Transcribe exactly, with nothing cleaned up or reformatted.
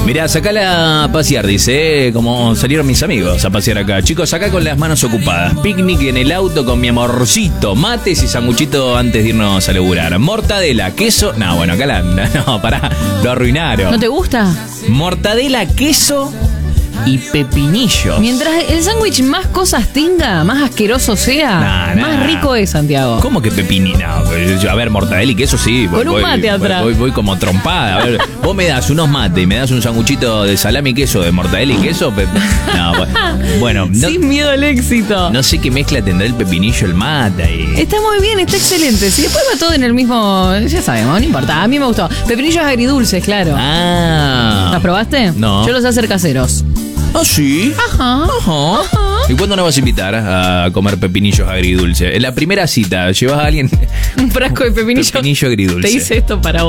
Mirá, sacala a pasear, dice, eh, como salieron mis amigos a pasear acá. Chicos, acá con las manos ocupadas. Picnic en el auto con mi amorcito. Mates y sanguchito antes de irnos a laburar. Mortadela, queso. No, bueno, acá la. No, pará, lo arruinaron. ¿No te gusta? Mortadela, queso y pepinillos. Mientras el sándwich más cosas tenga, más asqueroso sea, Nah, nah. más rico es, Santiago. ¿Cómo que pepinina? A ver, mortadela y queso sí. Voy, Con un voy, mate voy, atrás. Voy, voy como trompada. A ver, vos me das unos mates y me das un sanguchito de salami y queso, de mortadela y queso. Pe... No, bueno, no, Sin miedo al éxito. no sé qué mezcla tendrá el pepinillo, el mate. Y... Está muy bien, está excelente. Si después va todo en el mismo, ya sabemos, no importa. A mí me gustó. Pepinillos agridulces, claro. Ah. ¿Los probaste? No. Yo los sé hacer caseros. ¿Ah, sí? Ajá. Ajá. Ajá. ¿Y cuándo nos vas a invitar a comer pepinillos agridulce? En la primera cita, ¿llevas a alguien Un frasco de pepinillos. pepinillo agridulce? Te hice esto para vos.